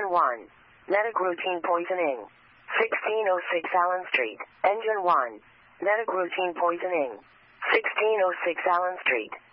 Engine 1. Medic routine poisoning. 1606 Allen Street. Engine 1. Medic routine poisoning. 1606 Allen Street.